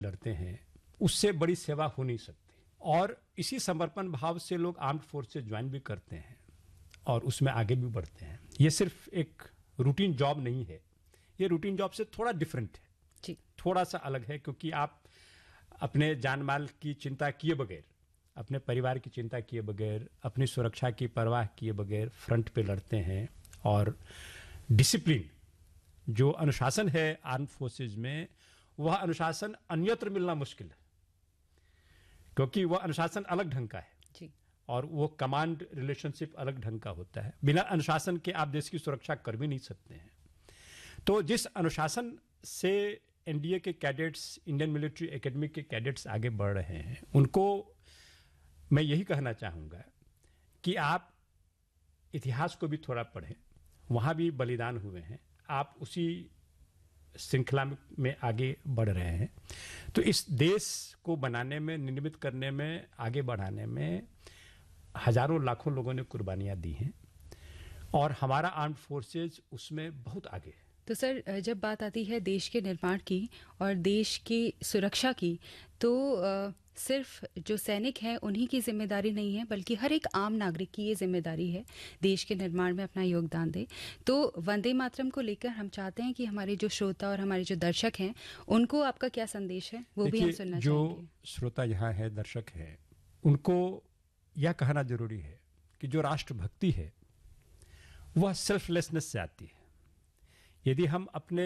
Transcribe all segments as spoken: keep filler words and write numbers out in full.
लड़ते हैं, उससे बड़ी सेवा हो नहीं सकती। और इसी समर्पण भाव से लोग आर्म्ड फोर्सेज ज्वाइन भी करते हैं और उसमें आगे भी बढ़ते हैं। ये सिर्फ एक रूटीन जॉब नहीं है, ये रूटीन जॉब से थोड़ा डिफरेंट है जी। थोड़ा सा अलग है, क्योंकि आप अपने जान माल की चिंता किए बगैर, अपने परिवार की चिंता किए बगैर, अपनी सुरक्षा की परवाह किए बगैर फ्रंट पे लड़ते हैं। और डिसिप्लिन, जो अनुशासन है आर्म फोर्सेज में, वह अनुशासन अन्यत्र मिलना मुश्किल है, क्योंकि वह अनुशासन अलग ढंग का है जी। और वो कमांड रिलेशनशिप अलग ढंग का होता है। बिना अनुशासन के आप देश की सुरक्षा कर भी नहीं सकते हैं। तो जिस अनुशासन से एनडीए के कैडेट्स, इंडियन मिलिट्री एकेडमी के कैडेट्स आगे बढ़ रहे हैं, उनको मैं यही कहना चाहूँगा कि आप इतिहास को भी थोड़ा पढ़ें, वहाँ भी बलिदान हुए हैं, आप उसी श्रृंखला में आगे बढ़ रहे हैं। तो इस देश को बनाने में, निर्मित करने में, आगे बढ़ाने में हजारों लाखों लोगों ने कुर्बानियाँ दी हैं और हमारा आर्म्ड फोर्सेज उसमें बहुत आगे है। तो सर, जब बात आती है देश के निर्माण की और देश की सुरक्षा की, तो आ, सिर्फ जो सैनिक हैं उन्हीं की जिम्मेदारी नहीं है, बल्कि हर एक आम नागरिक की ये जिम्मेदारी है देश के निर्माण में अपना योगदान दे। तो वंदे मातरम को लेकर हम चाहते हैं कि हमारे जो श्रोता और हमारे जो दर्शक हैं, उनको आपका क्या संदेश है, वो भी हम सुनना जो चाहेंगे। श्रोता यहाँ है, दर्शक हैं, उनको यह कहना जरूरी है कि जो राष्ट्रभक्ति है वह सेल्फलेसनेस से आती है। यदि हम अपने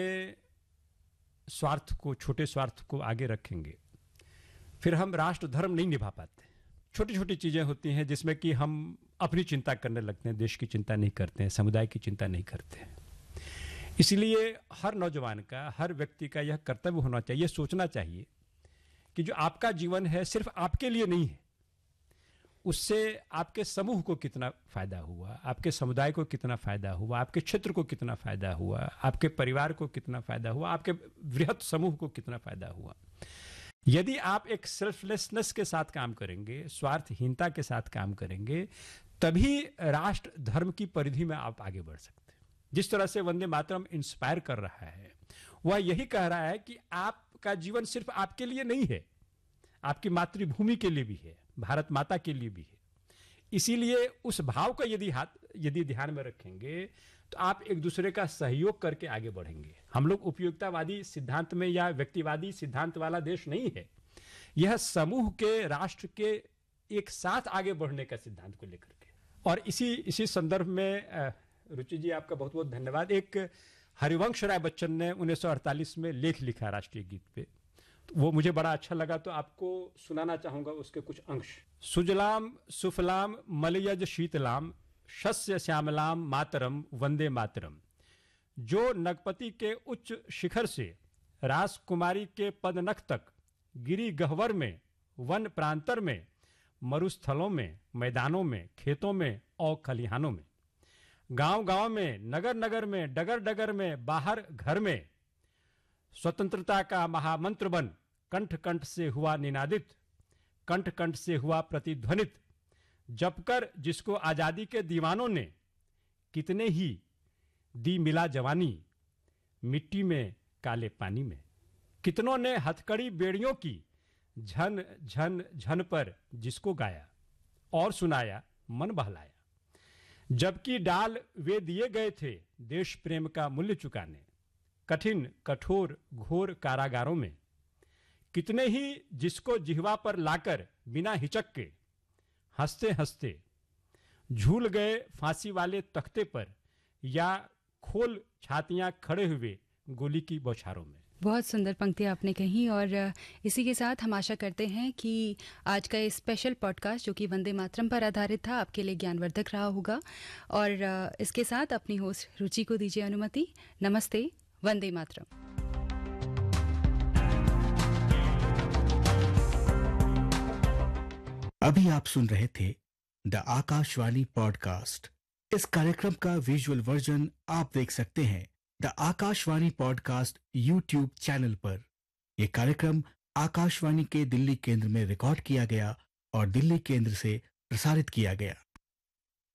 स्वार्थ को, छोटे स्वार्थ को आगे रखेंगे, फिर हम राष्ट्र धर्म नहीं निभा पाते। छोटी छोटी चीजें होती हैं जिसमें कि हम अपनी चिंता करने लगते हैं, देश की चिंता नहीं करते हैं, समुदाय की चिंता नहीं करते हैं। इसलिए हर नौजवान का, हर व्यक्ति का यह कर्तव्य होना चाहिए, सोचना चाहिए कि जो आपका जीवन है सिर्फ आपके लिए नहीं है, उससे आपके समूह को कितना फायदा हुआ, आपके समुदाय को कितना फायदा हुआ, आपके क्षेत्र को कितना फायदा हुआ, आपके परिवार को कितना फायदा हुआ, आपके वृहत समूह को कितना फायदा हुआ। यदि आप एक सेल्फलेसनेस के साथ काम करेंगे, स्वार्थहीनता के साथ काम करेंगे, तभी राष्ट्र धर्म की परिधि में आप आगे बढ़ सकते हैं। जिस तरह से वंदे मातरम इंस्पायर कर रहा है, वह यही कह रहा है कि आपका जीवन सिर्फ आपके लिए नहीं है, आपकी मातृभूमि के लिए भी है, भारत माता के लिए भी है। इसीलिए उस भाव को यदि हाथ यदि ध्यान में रखेंगे तो आप एक दूसरे का सहयोग करके आगे बढ़ेंगे। हम लोग उपयोगितावादी सिद्धांत में या व्यक्तिवादी सिद्धांत वाला देश नहीं है, यह समूह के, राष्ट्र के एक साथ आगे बढ़ने का सिद्धांत को लेकर के। और इसी इसी संदर्भ में रुचि जी, आपका बहुत बहुत धन्यवाद। एक हरिवंश राय बच्चन ने उन्नीस सौ अड़तालीस में लेख लिखा राष्ट्रीय गीत पे, वो मुझे बड़ा अच्छा लगा, तो आपको सुनाना चाहूंगा उसके कुछ अंश। सुजलाम सुफलाम मलयज शीतलाम शस्य श्यामलाम मातरम वंदे मातरम। जो नगपति के उच्च शिखर से राजकुमारी के पदनख तक, गिरी गह्वर में, वन प्रांतर में, मरुस्थलों में, मैदानों में, खेतों में और खलिहानों में, गांव गांव में, नगर नगर में, डगर डगर में, बाहर घर में, स्वतंत्रता का महामंत्र बन कंठ कंठ से हुआ निनादित, कंठ कंठ से हुआ प्रतिध्वनित, जपकर जिसको आजादी के दीवानों ने कितने ही दी मिला जवानी, मिट्टी में काले पानी में, कितनों ने हथकड़ी बेड़ियों की झन झन झन पर जिसको गाया और सुनाया, मन बहलाया। जबकि डाल वे दिए गए थे देश प्रेम का मूल्य चुकाने, कठिन कठोर घोर कारागारों में, कितने ही जिसको जिह्वा पर लाकर बिना हिचक के हंसते हंसते झूल गए फांसी वाले तख्ते पर, या खोल छातियां खड़े हुए गोली की बौछारों में। बहुत सुंदर पंक्तियाँ आपने कही, और इसी के साथ हम आशा करते हैं कि आज का ये स्पेशल पॉडकास्ट जो कि वंदे मातरम पर आधारित था, आपके लिए ज्ञानवर्धक रहा होगा। और इसके साथ अपनी होस्ट रुचि को दीजिए अनुमति। नमस्ते, वंदे मातरम। अभी आप सुन रहे थे द आकाशवाणी पॉडकास्ट। इस कार्यक्रम का विजुअल वर्जन आप देख सकते हैं the Akashvani podcast YouTube channel पर। यह कार्यक्रम आकाशवाणी के दिल्ली केंद्र में रिकॉर्ड किया गया और दिल्ली केंद्र से प्रसारित किया गया।